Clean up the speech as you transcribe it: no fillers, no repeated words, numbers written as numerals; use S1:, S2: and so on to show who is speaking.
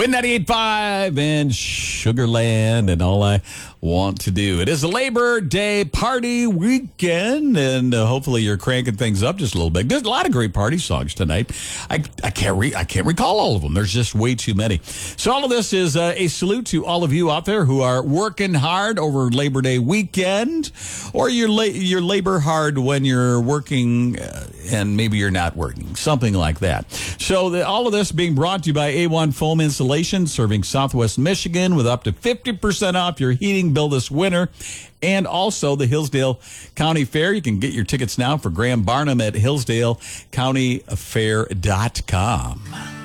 S1: Win 98.5 and Sugarland and all I want to do. It is a Labor Day party weekend, and hopefully you're cranking things up just a little bit. There's a lot of great party songs tonight. I can't recall all of them. There's just way too many. So all of this is a salute to all of you out there who are working hard over Labor Day weekend, or you're labor hard when you're working and maybe you're not working, something like that. So all of this being brought to you by A1 Foam Insulation, serving Southwest Michigan with up to 50% off your heating bill this winter, and also the Hillsdale County Fair. You can get your tickets now for Graham Barnum at HillsdaleCountyFair.com.